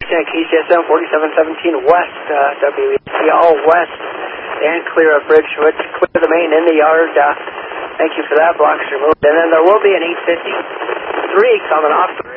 KCSM 4717 West, WEC all west, and clear of Bridgewood, clear the main in the yard. Thank you for that, blocks removed. And then there will be an 853 coming off the